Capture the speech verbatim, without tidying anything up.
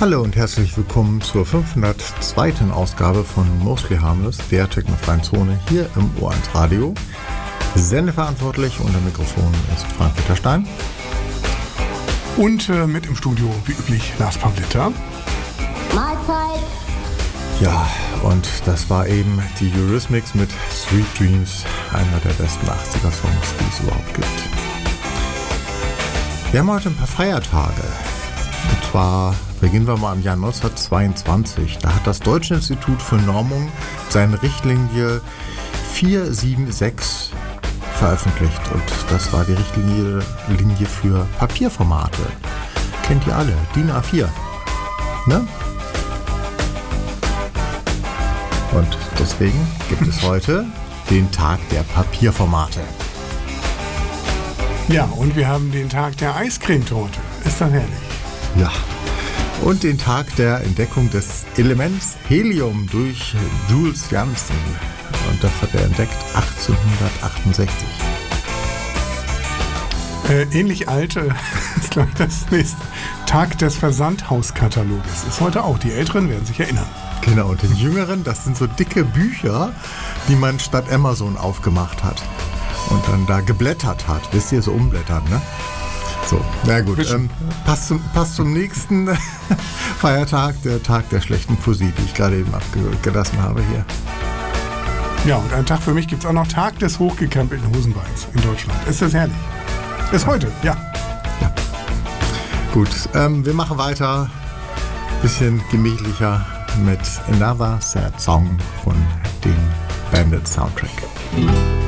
Hallo und herzlich willkommen zur fünfhundertzweiten Ausgabe von Mostly Harmless, der technofreien Zone hier im O eins Radio. Sendeverantwortlich unter Mikrofon ist Frank-Peter Stein. Und äh, mit im Studio, wie üblich, Lars Pavlitta. Mahlzeit! Ja, und das war eben die Eurythmics mit Sweet Dreams, einer der besten achtziger-Songs, die es überhaupt gibt. Wir haben heute ein paar Feiertage. Und zwar beginnen wir mal im Jahr neunzehnhundertzweiundzwanzig. Da hat das Deutsche Institut für Normung seine Richtlinie vier sieben sechs veröffentlicht. Und das war die Richtlinie Linie für Papierformate. Kennt ihr alle, D I N A vier. Ne? Und deswegen gibt es heute den Tag der Papierformate. Ja, und wir haben den Tag der Eiscremetorte. Ist das herrlich? Ja. Und den Tag der Entdeckung des Elements Helium durch Jules Janssen. Und das hat er entdeckt achtzehnhundertachtundsechzig. Äh, ähnlich alt äh, ist, glaube ich, das nächste. Tag des Versandhauskataloges. Ist heute auch. Die Älteren werden sich erinnern. Genau, und den Jüngeren, das sind so dicke Bücher, die man statt Amazon aufgemacht hat. Und dann da geblättert hat. Wisst ihr, so umblättern, ne? So, na gut. Ähm, passt, zum, passt zum nächsten Feiertag, der Tag der schlechten Poesie, die ich gerade eben abgelassen habe hier. Ja, und einen Tag für mich gibt es auch noch Tag des hochgekrempelten Hosenbeins in Deutschland. Ist das herrlich? Ist heute, ja. Ja. Gut, ähm, wir machen weiter. Bisschen gemächlicher mit Another Sad Song von dem Bandit Soundtrack.